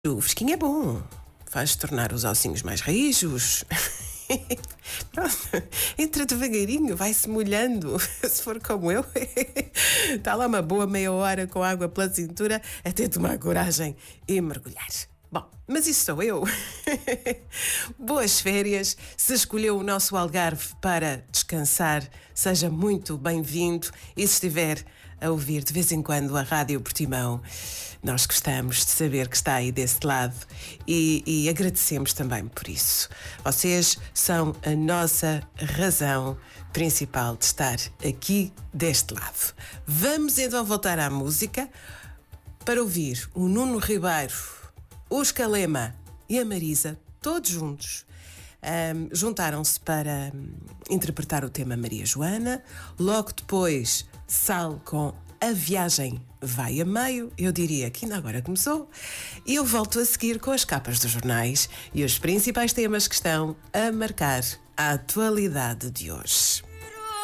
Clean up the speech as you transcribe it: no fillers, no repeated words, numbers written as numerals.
O fresquinho é bom, faz tornar os ossinhos mais rijos. Pronto, entra devagarinho, vai-se molhando. Se for como eu, está lá uma boa meia hora com água pela cintura até tomar coragem e mergulhar. Bom, mas isso sou eu. Boas férias. Se escolheu o nosso Algarve para descansar, seja muito bem-vindo. E se estiver a ouvir de vez em quando a Rádio Portimão, nós gostamos de saber que está aí desse lado e agradecemos também por isso. Vocês são a nossa razão principal de estar aqui deste lado. Vamos então voltar à música para ouvir o Nuno Ribeiro, o Escalema e a Marisa, todos juntos. Juntaram-se para interpretar o tema Maria Joana. Logo depois, Sal com A Viagem Vai a Meio. Eu diria que ainda agora começou. E eu volto a seguir com as capas dos jornais e os principais temas que estão a marcar a atualidade de hoje.